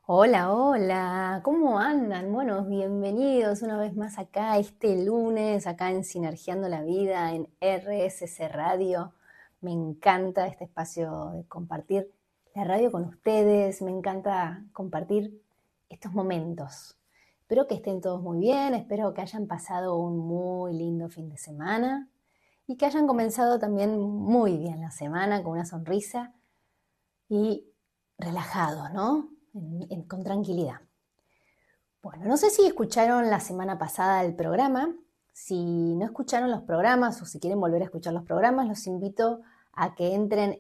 Hola, hola, ¿cómo andan? Bueno, bienvenidos una vez más acá este lunes, acá en Sinergiando la Vida, en RSC Radio. Me encanta este espacio de compartir la radio con ustedes, me encanta compartir estos momentos. Espero que estén todos muy bien, espero que hayan pasado un muy lindo fin de semana y que hayan comenzado también muy bien la semana con una sonrisa y relajados, ¿no? Con tranquilidad. Bueno, no sé si escucharon la semana pasada el programa. Si no escucharon los programas o si quieren volver a escuchar los programas, los invito a que entren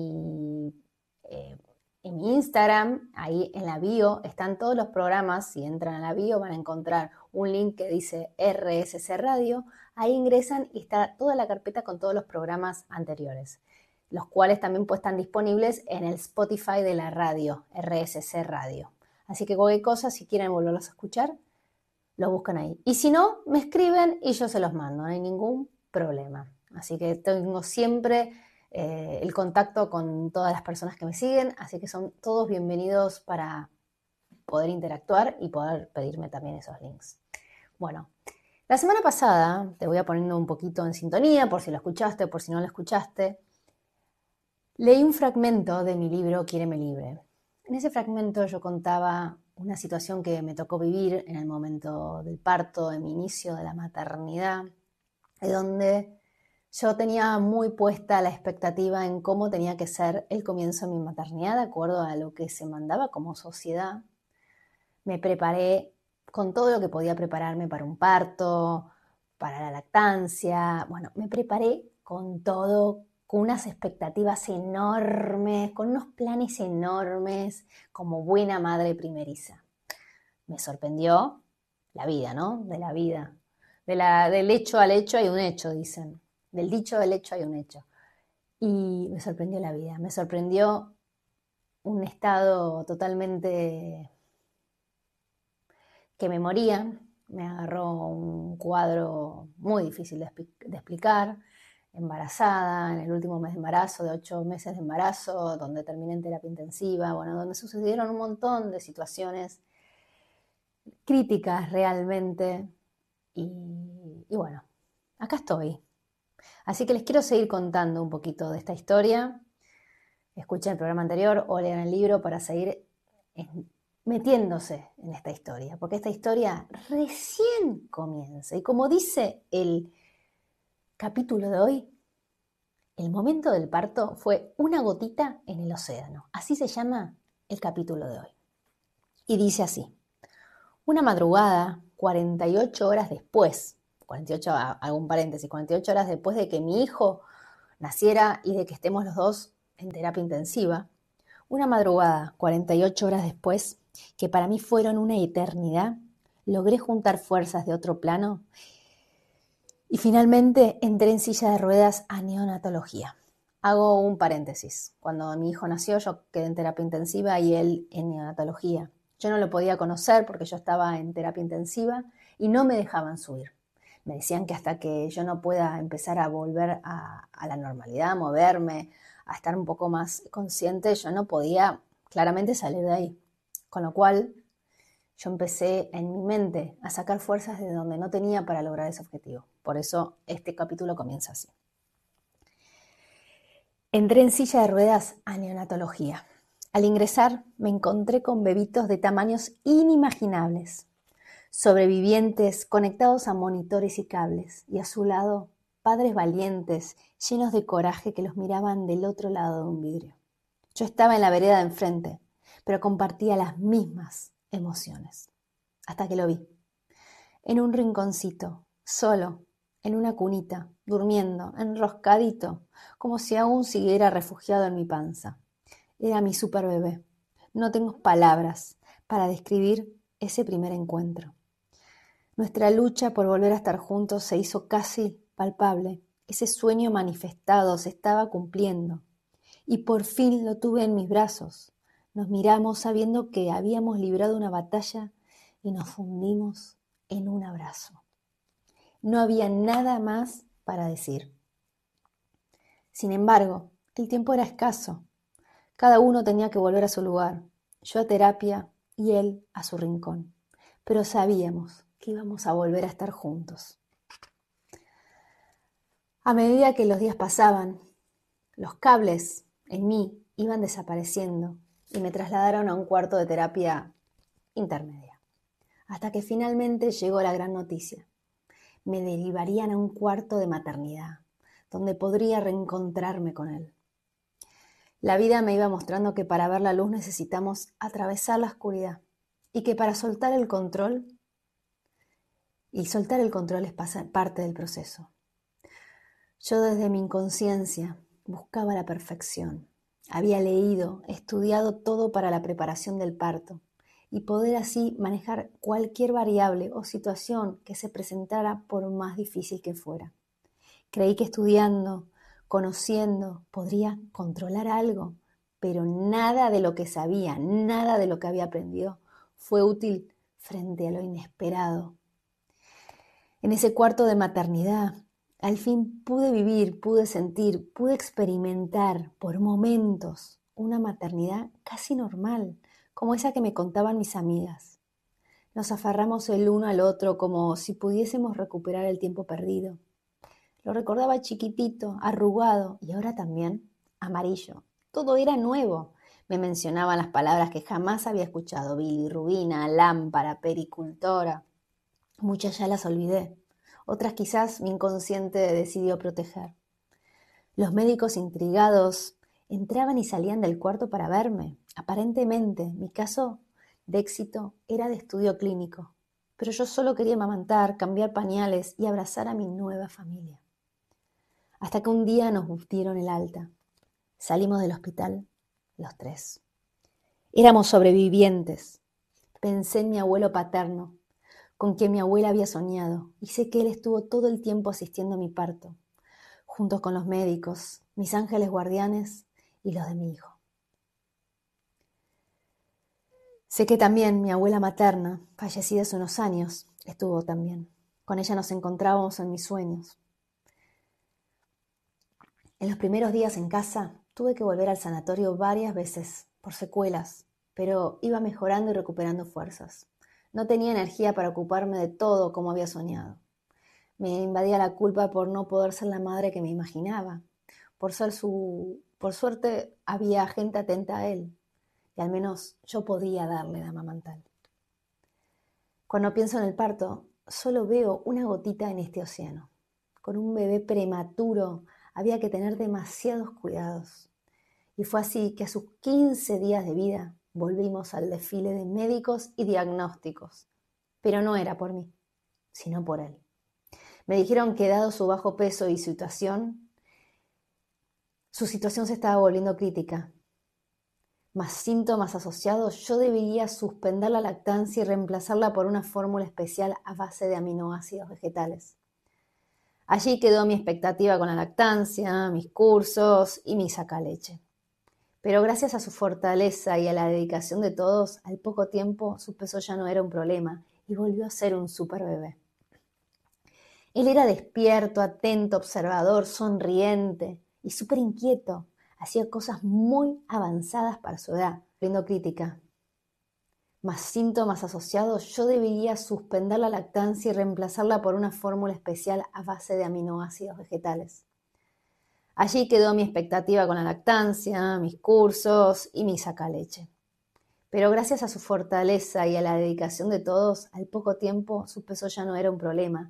eh, en mi Instagram. Ahí en la bio están todos los programas. Si entran a la bio van a encontrar un link que dice RSC Radio. Ahí ingresan y está toda la carpeta con todos los programas anteriores, los cuales también pues, están disponibles en el Spotify de la radio, RSC Radio. Así que cualquier cosa, si quieren volverlos a escuchar, lo buscan ahí. Y si no, me escriben y yo se los mando, no hay ningún problema. Así que tengo siempre el contacto con todas las personas que me siguen, así que son todos bienvenidos para poder interactuar y poder pedirme también esos links. Bueno, la semana pasada, te voy a poniendo un poquito en sintonía, por si lo escuchaste, por si no lo escuchaste, leí un fragmento de mi libro Quiéreme libre. En ese fragmento yo contaba una situación que me tocó vivir en el momento del parto, de mi inicio de la maternidad, de donde yo tenía muy puesta la expectativa en cómo tenía que ser el comienzo de mi maternidad, de acuerdo a lo que se mandaba como sociedad. Me preparé con todo lo que podía prepararme para un parto, para la lactancia. Bueno, me preparé con todo, con unas expectativas enormes, con unos planes enormes, como buena madre primeriza. Me sorprendió la vida, ¿no? De la vida. Del hecho al hecho hay un hecho, dicen. Del dicho al hecho hay un hecho. Y me sorprendió la vida. Me sorprendió un estado totalmente que me moría. Me agarró un cuadro muy difícil de explicar, embarazada, en el último mes de embarazo, de 8 meses de embarazo, donde terminé en terapia intensiva, bueno, donde sucedieron un montón de situaciones críticas realmente. Y bueno, acá estoy. Así que les quiero seguir contando un poquito de esta historia. Escuchen el programa anterior o lean el libro para seguir metiéndose en esta historia, porque esta historia recién comienza. Y como dice el capítulo de hoy, el momento del parto fue una gotita en el océano. Así se llama el capítulo de hoy. Y dice así: una madrugada, 48 horas después, 48, hago un paréntesis, 48 horas después de que mi hijo naciera y de que estemos los dos en terapia intensiva, una madrugada, 48 horas después, que para mí fueron una eternidad, logré juntar fuerzas de otro plano y finalmente entré en silla de ruedas a neonatología. Hago un paréntesis. Cuando mi hijo nació yo quedé en terapia intensiva y él en neonatología. Yo no lo podía conocer porque yo estaba en terapia intensiva y no me dejaban subir. Me decían que hasta que yo no pueda empezar a volver a la normalidad, a moverme, a estar un poco más consciente, yo no podía claramente salir de ahí. Con lo cual yo empecé en mi mente a sacar fuerzas de donde no tenía para lograr ese objetivo. Por eso este capítulo comienza así. Entré en silla de ruedas a neonatología. Al ingresar me encontré con bebitos de tamaños inimaginables, sobrevivientes conectados a monitores y cables, y a su lado padres valientes, llenos de coraje que los miraban del otro lado de un vidrio. Yo estaba en la vereda de enfrente, pero compartía las mismas emociones, hasta que lo vi. En un rinconcito, solo, en una cunita, durmiendo, enroscadito, como si aún siguiera refugiado en mi panza. Era mi super bebé. No tengo palabras para describir ese primer encuentro. Nuestra lucha por volver a estar juntos se hizo casi palpable. Ese sueño manifestado se estaba cumpliendo. Y por fin lo tuve en mis brazos. Nos miramos sabiendo que habíamos librado una batalla y nos fundimos en un abrazo. No había nada más para decir. Sin embargo, el tiempo era escaso. Cada uno tenía que volver a su lugar. Yo a terapia y él a su rincón, pero sabíamos que íbamos a volver a estar juntos. A medida que los días pasaban, los cables en mí iban desapareciendo y me trasladaron a un cuarto de terapia intermedia, hasta que finalmente llegó la gran noticia. Me derivarían a un cuarto de maternidad, donde podría reencontrarme con él. La vida me iba mostrando que para ver la luz necesitamos atravesar la oscuridad y que para soltar el control, es parte del proceso. Yo desde mi inconsciencia buscaba la perfección. Había leído, estudiado todo para la preparación del parto y poder así manejar cualquier variable o situación que se presentara por más difícil que fuera. Creí que estudiando, conociendo, podría controlar algo, pero nada de lo que sabía, nada de lo que había aprendido fue útil frente a lo inesperado. En ese cuarto de maternidad, al fin pude vivir, pude sentir, pude experimentar por momentos una maternidad casi normal, como esa que me contaban mis amigas. Nos aferramos el uno al otro como si pudiésemos recuperar el tiempo perdido. Lo recordaba chiquitito, arrugado y ahora también amarillo. Todo era nuevo. Me mencionaban las palabras que jamás había escuchado: bilirrubina, lámpara, pericultora. Muchas ya las olvidé. Otras quizás mi inconsciente decidió proteger. Los médicos intrigados entraban y salían del cuarto para verme. Aparentemente, mi caso de éxito era de estudio clínico, pero yo solo quería amamantar, cambiar pañales y abrazar a mi nueva familia. Hasta que un día nos dieron el alta. Salimos del hospital, los tres. Éramos sobrevivientes. Pensé en mi abuelo paterno, con quien mi abuela había soñado, y sé que él estuvo todo el tiempo asistiendo a mi parto, junto con los médicos, mis ángeles guardianes y los de mi hijo. Sé que también mi abuela materna, fallecida hace unos años, estuvo también. Con ella nos encontrábamos en mis sueños. En los primeros días en casa tuve que volver al sanatorio varias veces por secuelas, pero iba mejorando y recuperando fuerzas. No tenía energía para ocuparme de todo como había soñado. Me invadía la culpa por no poder ser la madre que me imaginaba. Por suerte había gente atenta a él, y al menos yo podía darle de amamantar. Cuando pienso en el parto, solo veo una gotita en este océano. Con un bebé prematuro había que tener demasiados cuidados. Y fue así que a sus 15 días de vida volvimos al desfile de médicos y diagnósticos. Pero no era por mí, sino por él. Me dijeron que dado su bajo peso y su situación se estaba volviendo crítica. Más síntomas asociados, yo debería suspender la lactancia y reemplazarla por una fórmula especial a base de aminoácidos vegetales. Allí quedó mi expectativa con la lactancia, mis cursos y mi sacaleche. Pero gracias a su fortaleza y a la dedicación de todos, al poco tiempo su peso ya no era un problema y volvió a ser un super bebé. Él era despierto, atento, observador, sonriente y súper inquieto. Hacía cosas muy avanzadas para su edad, viendo crítica. Más síntomas asociados, yo debería suspender la lactancia y reemplazarla por una fórmula especial a base de aminoácidos vegetales. Allí quedó mi expectativa con la lactancia, mis cursos y mi sacaleche. Pero gracias a su fortaleza y a la dedicación de todos, al poco tiempo su peso ya no era un problema